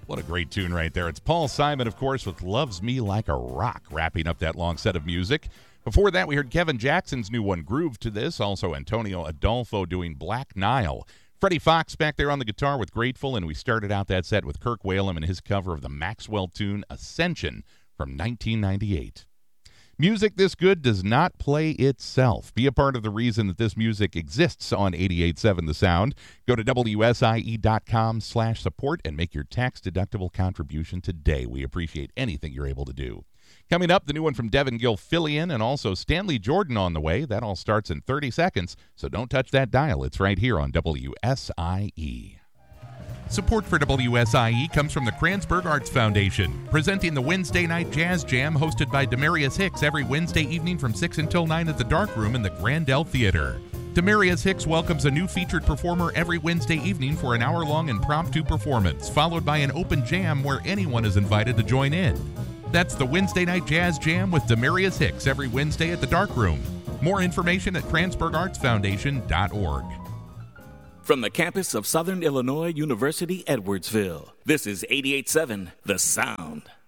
What a great tune right there. It's Paul Simon, of course, with Loves Me Like a Rock, wrapping up that long set of music. Before that, we heard Kevin Jackson's new one, Groove to This. Also, Antonio Adolfo doing Black Nile. Freddie Fox back there on the guitar with Grateful, and we started out that set with Kirk Whalum and his cover of the Maxwell tune, Ascension, from 1998. Music this good does not play itself. Be a part of the reason that this music exists on 88.7 The Sound. Go to WSIE.com/support and make your tax-deductible contribution today. We appreciate anything you're able to do. Coming up, the new one from Devin Gilfillian and also Stanley Jordan on the way. That all starts in 30 seconds, so don't touch that dial. It's right here on WSIE. Support for WSIE comes from the Kranzberg Arts Foundation, presenting the Wednesday Night Jazz Jam hosted by Demarius Hicks every Wednesday evening from 6 until 9 at the Dark Room in the Grandel Theater. Demarius Hicks welcomes a new featured performer every Wednesday evening for an hour-long impromptu performance, followed by an open jam where anyone is invited to join in. That's the Wednesday Night Jazz Jam with Demarius Hicks every Wednesday at the Dark Room. More information at KranzbergArtsFoundation.org. From the campus of Southern Illinois University, Edwardsville, this is 88.7 The Sound.